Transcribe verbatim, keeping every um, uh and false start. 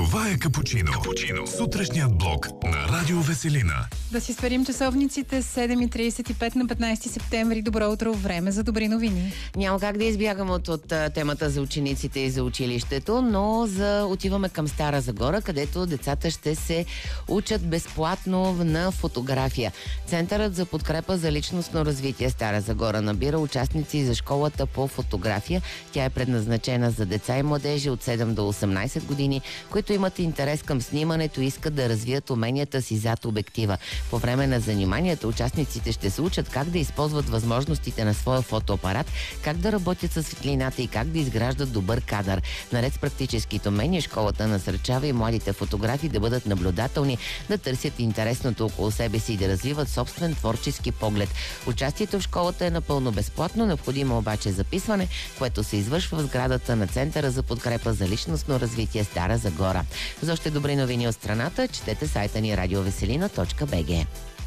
Това е Капучино. Капучино. Сутрешният блок на Радио Веселина. Да си сверим часовниците. седем и тридесет и пет на петнайсети септември. Добро утро, време за добри новини. Няма как да избягам от, от темата за учениците и за училището, но за отиваме към Стара Загора, където децата ще се учат безплатно на фотография. Центърът за подкрепа за личностно развитие Стара Загора набира участници за школата по фотография. Тя е предназначена за деца и младежи от седем до осемнайсет години, които имат интерес към снимането и искат да развият уменията си зад обектива. По време на заниманията участниците ще се учат как да използват възможностите на своя фотоапарат, как да работят с светлината и как да изграждат добър кадър. Наред с практическите умения, школата насърчава и младите фотографи да бъдат наблюдателни, да търсят интересното около себе си и да развиват собствен творчески поглед. Участието в школата е напълно безплатно, необходимо обаче записване, което се извършва в сградата на Центъра за подкрепа за личностно развитие Стара Загора. За още добри новини от страната, четете сайта ни радиовеселина точка бг.